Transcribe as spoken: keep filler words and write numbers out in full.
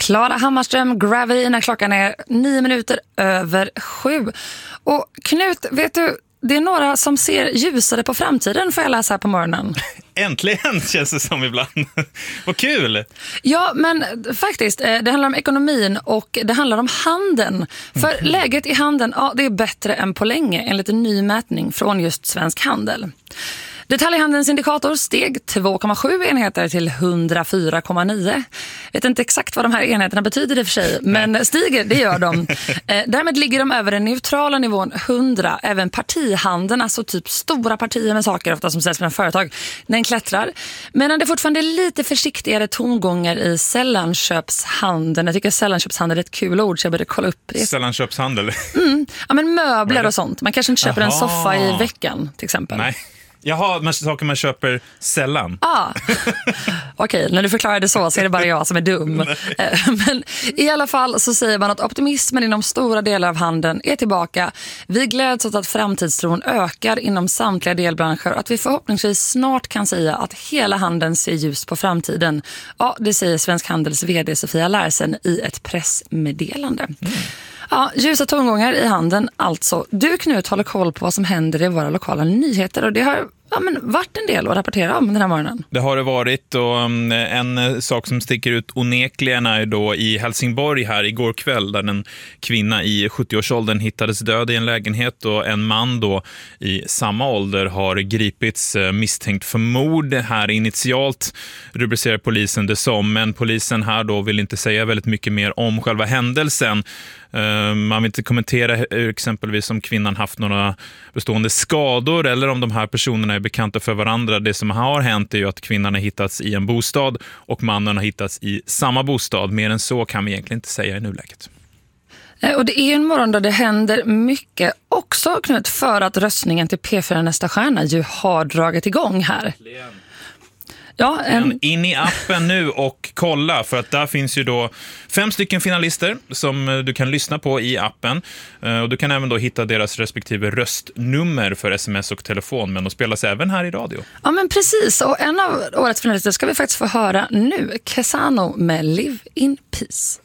Klara Hammarström, Gravity, när klockan är nio minuter över sju. Och Knut, vet du, det är några som ser ljusare på framtiden, får jag läsa här på morgonen. Äntligen, känns det som ibland. Vad kul! Ja, men faktiskt, det handlar om ekonomin och det handlar om handeln. För mm. läget i handeln, ja, det är bättre än på länge enligt en ny mätning från just Svensk Handel. Detaljhandelns indikator steg två komma sju enheter till hundrafyra komma nio. Jag vet inte exakt vad de här enheterna betyder i och för sig, men stiger, det gör de. Eh, därmed ligger de över den neutrala nivån hundra. Även partihandeln, alltså typ stora partier med saker ofta som säljs med företag, den klättrar. Men det är fortfarande lite försiktigare tongångar i sällanköpshandeln. Jag tycker sällanköpshandel är ett kul ord, så jag började kolla upp det. Sällanköpshandel? Mm. Ja, men möbler och sånt. Man kanske inte köper Aha. en soffa i veckan, till exempel. Nej. Jaha, men saker man köper sällan. Ja, ah. okej, när du förklarar det så så är det bara jag som är dum. Men i alla fall så säger man att optimismen inom stora delar av handeln är tillbaka. Vi gläds åt att framtidstron ökar inom samtliga delbranscher och att vi förhoppningsvis snart kan säga att hela handeln ser ljus på framtiden. Ja, det säger Svensk Handels vd Sofia Larsen i ett pressmeddelande. Mm. Ja, ljusa tongångar i handeln alltså. Du, Knut, håller koll på vad som händer i våra lokala nyheter och det har ja, men varit en del att rapportera om den här morgonen. Det har det varit och en sak som sticker ut onekligen är då i Helsingborg här igår kväll där en kvinna i sjuttioårsåldern hittades död i en lägenhet och en man då i samma ålder har gripits misstänkt för mord. Här initialt rubricerar polisen det som, men polisen här då vill inte säga väldigt mycket mer om själva händelsen. Man vill inte kommentera exempelvis om kvinnan haft några bestående skador eller om de här personerna är bekanta för varandra. Det som har hänt är ju att kvinnan har hittats i en bostad och mannen har hittats i samma bostad. Mer än så kan vi egentligen inte säga i nuläget. Och det är en morgon där det händer mycket också, Knut, för att röstningen till P fyra Nästa stjärna ju har dragit igång här. Ja, en... In i appen nu och kolla, för att där finns ju då fem stycken finalister som du kan lyssna på i appen. Och du kan även då hitta deras respektive röstnummer för sms och telefon, men de spelas även här i radio. Ja, men precis. Och en av årets finalister ska vi faktiskt få höra nu. Kesano med Live in Peace.